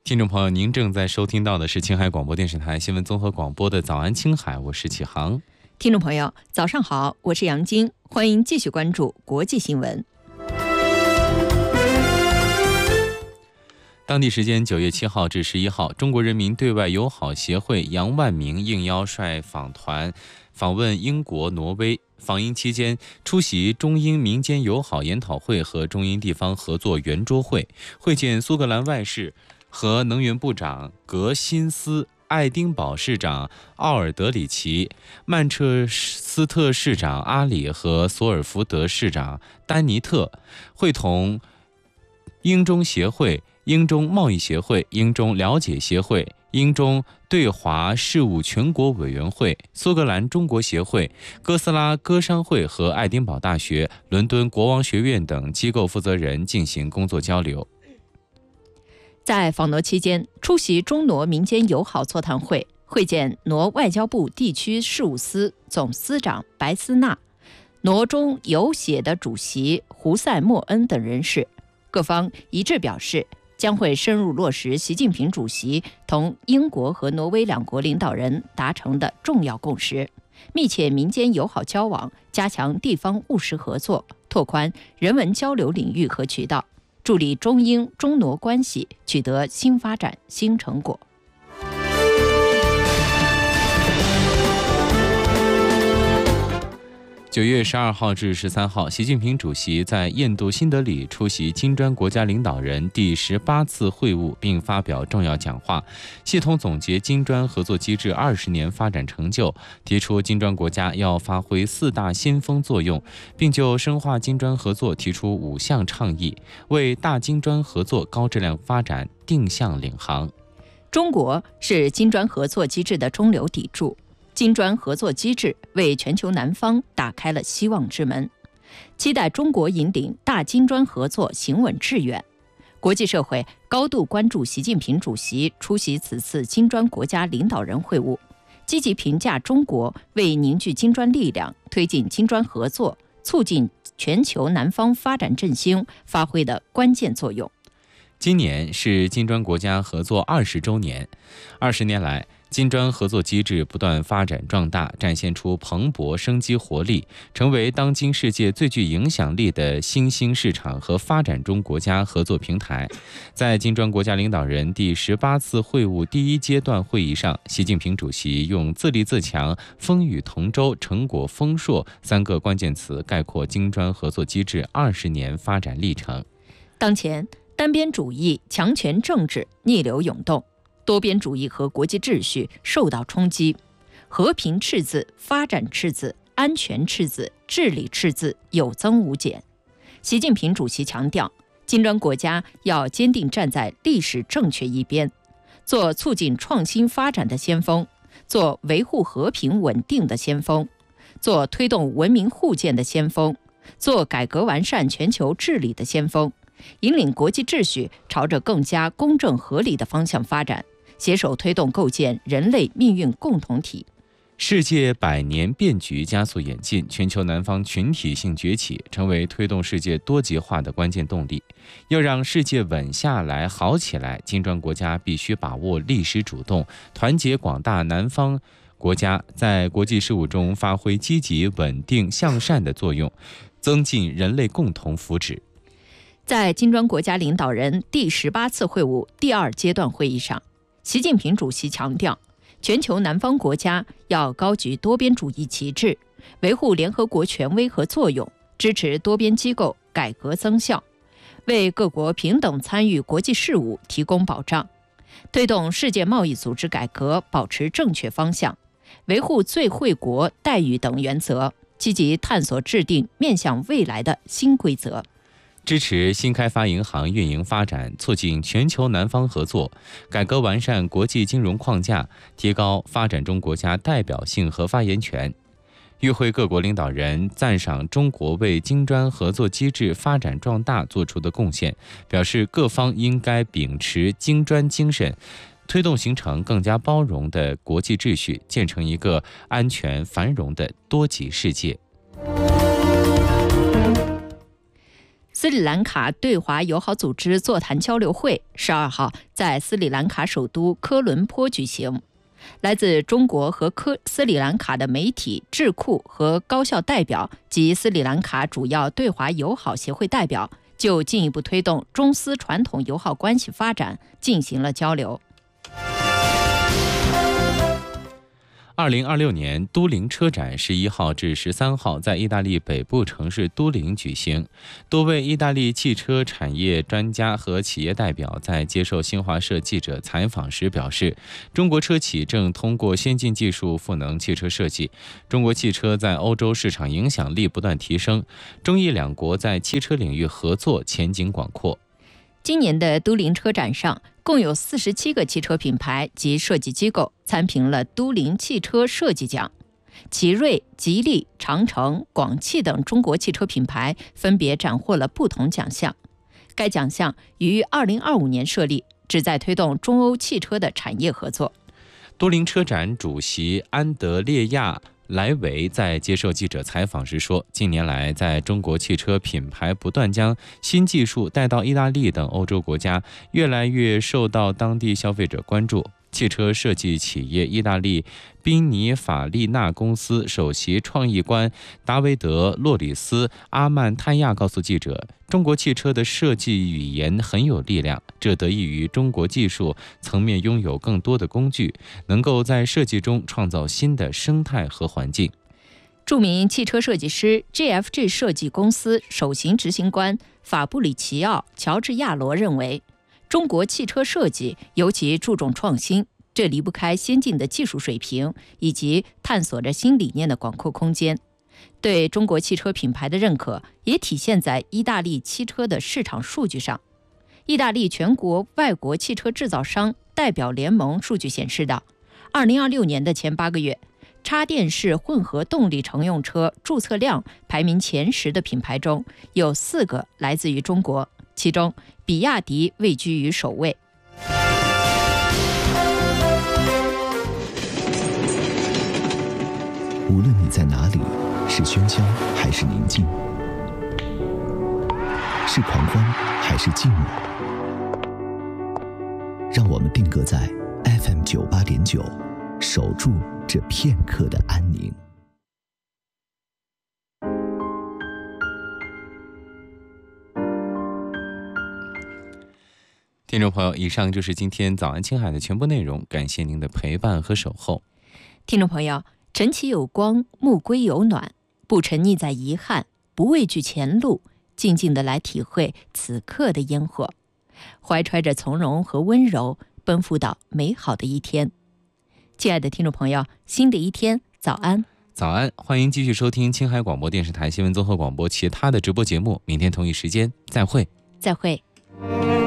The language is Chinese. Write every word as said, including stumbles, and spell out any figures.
听众朋友，您正在收听到的是青海广播电视台新闻综合广播的早安青海，我是启航。 听众朋友，早上好，我是杨晶，欢迎继续关注国际新闻。 当地时间九月七号至十一号，中国人民对外友好协会杨万明应邀率访团访问英国、挪威。访英期间，出席中英民间友好研讨会和中英地方合作圆桌会，会见苏格兰外事和能源部长格辛斯、爱丁堡市长奥尔德里奇、曼彻斯特市长阿里和索尔福德市长丹尼特，会同英中协会、英中贸易协会、英中了解协会、英中对华事务全国委员会、苏格兰中国协会、哥斯拉歌商会和爱丁堡大学、伦敦国王学院等机构负责人进行工作交流。 在访挪期间，出席中挪民间友好座谈会，会见挪外交部地区事务司总司长白斯纳、挪中友协的主席胡塞莫恩等人士。各方一致表示，将会深入落实习近平主席同英国和挪威两国领导人达成的重要共识，密切民间友好交往，加强地方务实合作，拓宽人文交流领域和渠道，助力中英中挪关系取得新发展新成果。 九月十二号至十三号，习近平主席在印度新德里出席金砖国家领导人第十八次会晤，并发表重要讲话，系统总结金砖合作机制二十年发展成就，提出金砖国家要发挥四大先锋作用，并就深化金砖合作提出五项倡议，为大金砖合作高质量发展定向领航。 中国是金砖合作机制的中流砥柱，金砖合作机制为全球南方打开了希望之门，期待中国引领大金砖合作行稳致远。国际社会高度关注习近平主席出席此次金砖国家领导人会晤，积极评价中国为凝聚金砖力量、推进金砖合作、促进全球南方发展振兴发挥的关键作用。 今年是金砖国家合作二十周年，二十年来，金砖合作机制不断发展壮大，展现出蓬勃生机活力，成为当今世界最具影响力的新兴市场和发展中国家合作平台。在金砖国家领导人第十八次会晤第一阶段会议上，习近平主席用自立自强、风雨同舟、成果丰硕三个关键词概括金砖合作机制二十年发展历程。 当前，单边主义、强权政治逆流涌动，多边主义和国际秩序受到冲击，和平赤字、发展赤字、安全赤字、治理赤字有增无减。习近平主席强调，金砖国家要坚定站在历史正确一边，做促进创新发展的先锋，做维护和平稳定的先锋，做推动文明互鉴的先锋，做改革完善全球治理的先锋，引领国际秩序朝着更加公正合理的方向发展，携手推动构建人类命运共同体。 世界百年变局加速演进，全球南方群体性崛起，成为推动世界多极化的关键动力。要让世界稳下来、好起来，金砖国家必须把握历史主动，团结广大南方国家，在国际事务中发挥积极、稳定、向善的作用，增进人类共同福祉。 在金砖国家领导人第十八次会晤第二阶段会议上，习近平主席强调，全球南方国家要高举多边主义旗帜，维护联合国权威和作用，支持多边机构改革增效，为各国平等参与国际事务提供保障，推动世界贸易组织改革保持正确方向，维护最惠国待遇等原则，积极探索制定面向未来的新规则。 支持新开发银行运营发展，促进全球南方合作，改革完善国际金融框架，提高发展中国家代表性和发言权。与会各国领导人赞赏中国为金砖合作机制发展壮大做出的贡献，表示各方应该秉持金砖精神，推动形成更加包容的国际秩序，建成一个安全繁荣的多极世界。 斯里兰卡对华友好组织座谈交流会十二号在斯里兰卡首都科伦坡举行。来自中国和科斯里兰卡的媒体、智库和高校代表及斯里兰卡主要对华友好协会代表就进一步推动中斯传统友好关系发展进行了交流。 二零二六年都灵车展十一号至十三号在意大利北部城市都灵举行。多位意大利汽车产业专家和企业代表在接受新华社记者采访时表示，中国车企正通过先进技术赋能汽车设计，中国汽车在欧洲市场影响力不断提升，中意两国在汽车领域合作前景广阔。 今年的都灵车展上，共有四十七个汽车品牌及设计机构参评了都灵汽车设计奖。奇瑞、吉利、长城、广汽等中国汽车品牌分别斩获了不同奖项。该奖项于二零二五年设立，旨在推动中欧汽车的产业合作。 都灵车展主席安德烈亚莱维在接受记者采访时说，近年来在中国汽车品牌不断将新技术带到意大利等欧洲国家，越来越受到当地消费者关注。汽车设计企业意大利宾尼法利纳公司首席创意官达维德·洛里斯·阿曼泰亚告诉记者，中国汽车的设计语言很有力量，这得益于中国技术层面拥有更多的工具，能够在设计中创造新的生态和环境。 著名汽车设计师 G F G 设计公司首席执行官法布里奇奥·乔治亚罗认为，中国汽车设计尤其注重创新，这离不开先进的技术水平以及探索着新理念的广阔空间。对中国汽车品牌的认可也体现在意大利汽车的市场数据上。意大利全国外国汽车制造商代表联盟数据显示到，二零二六年的前八个月，插电式混合动力乘用车注册量排名前十的品牌中有四个来自于中国，其中比亚迪位居于首位。 无论你在哪里，是喧嚣还是宁静，是狂欢还是寂寞，让我们定格在 F M 九八点九，守住这片刻的安宁。 听众朋友，以上就是今天早安青海的全部内容，感谢您的陪伴和守候。 听众朋友，晨起有光，暮归有暖，不沉溺在遗憾，不畏惧前路，静静地来体会此刻的烟火，怀揣着从容和温柔，奔赴到美好的一天。亲爱的听众朋友，新的一天早安。 早安，欢迎继续收听青海广播电视台新闻综合广播其他的直播节目，明天同一时间再会。 再会。